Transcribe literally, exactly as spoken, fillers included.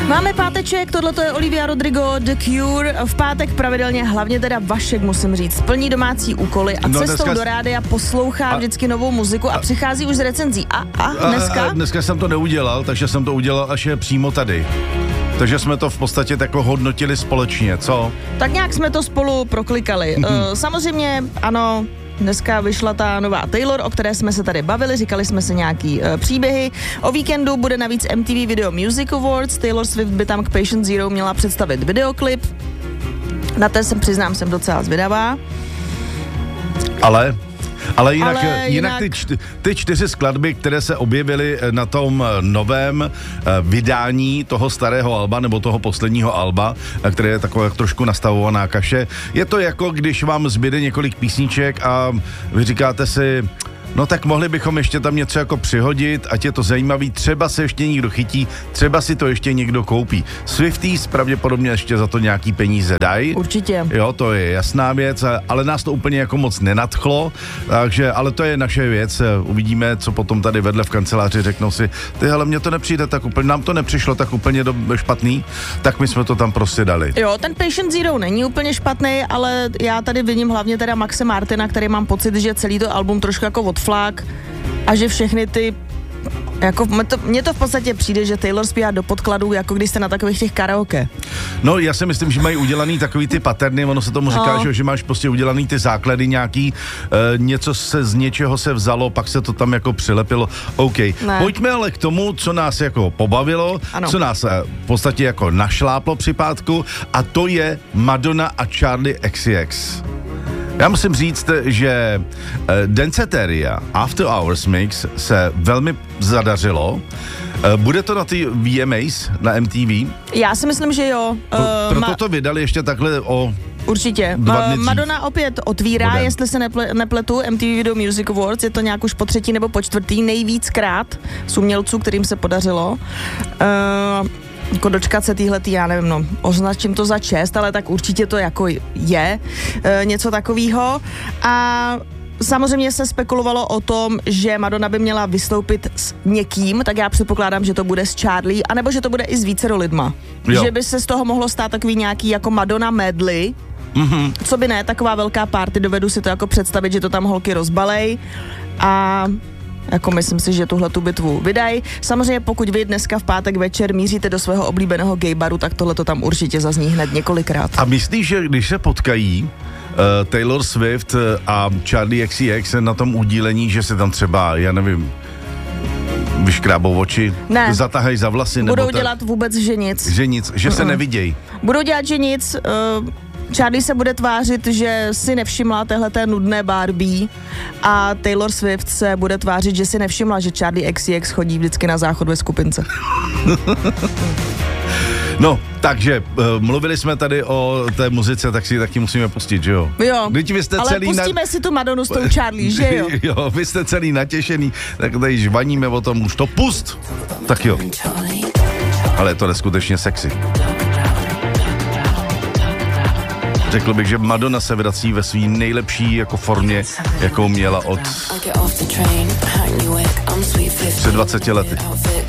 Máme páteček, tohleto je Olivia Rodrigo, The Cure. V pátek pravidelně, hlavně teda Vašek, musím říct, plní domácí úkoly a no, cestou dneska... do rádia poslouchá a... vždycky novou muziku a, a přichází už z recenzí. A, a dneska? A, a dneska jsem to neudělal, takže jsem to udělal až je přímo tady. Takže jsme to v podstatě tako hodnotili společně, co? Tak nějak jsme to spolu proklikali. Mm-hmm. Uh, samozřejmě, ano, dneska vyšla ta nová Taylor, o které jsme se tady bavili, říkali jsme si nějaký uh, příběhy. O víkendu bude navíc M T V Video Music Awards, Taylor Swift by tam k Patient Zero měla představit videoklip. Na ten jsem, přiznám, jsem docela zvědavá. Ale... Ale jinak, Ale jinak, jinak... Ty, čty, ty čtyři skladby, které se objevily na tom novém uh, vydání toho starého alba, nebo toho posledního alba, které je takové trošku nastavovaná kaše, je to jako, když vám zbyde několik písniček a vy říkáte si... No tak mohli bychom ještě tam něco jako přihodit, ať je to zajímavý, třeba se ještě někdo chytí, třeba si to ještě někdo koupí. Swifties pravděpodobně ještě za to nějaký peníze dají. Určitě. Jo, to je jasná věc, ale nás to úplně jako moc nenadchlo, takže, ale to je naše věc, uvidíme, co potom tady vedle v kanceláři řeknou si, ty hele, mně to nepřijde tak úplně, nám to nepřišlo tak úplně do, špatný, tak my jsme to tam prostě dali. Jo, ten Patient Zero není úplně špatný, ale já tady vidím hlavně teda Maxe Martina, který mám pocit, že celý to album trošku jako od flak a že všechny ty jako mně to, mně to v podstatě přijde, že Taylor zpívá do podkladů, jako když jste na takových těch karaoke. No, já si myslím, že mají udělaný takový ty paterny, ono se tomu říká, no. že, že máš prostě udělaný ty základy nějaký, e, něco se z něčeho se vzalo, pak se to tam jako přilepilo. OK. Ne. Pojďme ale k tomu, co nás jako pobavilo, ano. co nás e, v podstatě jako našláplo při pátku, a to je Madonna a Charli X C X. Já musím říct, že Danceteria After Hours Mix se velmi zadařilo. Bude to na ty V M As, na M T V? Já si myslím, že jo. Pro, proto ma- to vydali ještě takhle o... Určitě. Ma- Madonna opět otvírá, Budem. jestli se neple- nepletu, M T V Video Music Awards, je to nějak už po třetí nebo po čtvrtý nejvíckrát z umělců, kterým se podařilo. Uh, jako dočkat se týhletý, já nevím, no, označím to za čest, ale tak určitě to jako je e, něco takového. A samozřejmě se spekulovalo o tom, že Madonna by měla vystoupit s někým, tak já předpokládám, že to bude s Charlie, anebo že to bude i s vícero lidma. Jo. Že by se z toho mohlo stát takový nějaký jako Madonna medley. Mm-hmm. Co by ne, taková velká party, dovedu si to jako představit, že to tam holky rozbalej a... Jako myslím si, že tuhle tu bitvu vydají. Samozřejmě pokud vy dneska v pátek večer míříte do svého oblíbeného gay baru, tak tohle to tam určitě zazní hned několikrát. A myslíš, že když se potkají uh, Taylor Swift a Charli X C X na tom udílení, že se tam třeba, já nevím, vyškrábou oči, ne. zatahají za vlasy? Budou nebo dělat vůbec, že nic. Že nic, že Mm-mm. se nevidějí. Budou dělat, že nic... Uh, Charlie se bude tvářit, že si nevšimla téhleté nudné Barbie a Taylor Swift se bude tvářit, že si nevšimla, že Charli X C X chodí vždycky na záchod ve skupince. No, takže uh, mluvili jsme tady o té muzice, tak si taky musíme pustit, že jo? Jo, Vždyť vy jste ale celý pustíme na... si tu Madonu s tou Charlie, že jo? Jo, vy jste celý natěšený, tak tady žvaníme o tom, už to pust. Tak jo. Ale je to neskutečně sexy. Řekl bych, že Madonna se vrací ve své nejlepší jako formě, jakou měla od před dvaceti lety.